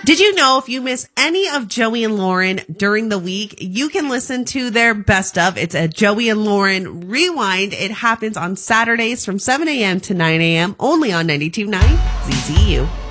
Did you know if you miss any of Joey and Lauren during the week, you can listen to their best of? It's a Joey and Lauren Rewind. It happens on Saturdays from 7 a.m. to 9 a.m. only on 92.9 ZZU.